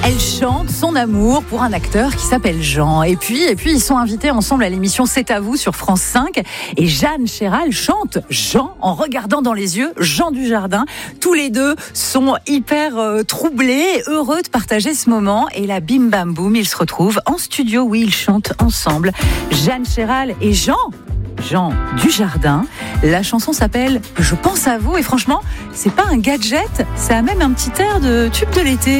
Elle chante son amour pour un acteur qui s'appelle Jean. Et puis, ils sont invités ensemble à l'émission C'est à vous sur France 5. Et Jeanne Chéral chante Jean en regardant dans les yeux Jean Dujardin. Tous les deux sont hyper troublés, heureux de partager ce moment. Et là, bim bam boum, ils se retrouvent en studio où ils chantent ensemble. Jeanne Chéral et Jean Dujardin. La chanson s'appelle Je pense à vous. Et franchement, c'est pas un gadget, ça a même un petit air de tube de l'été.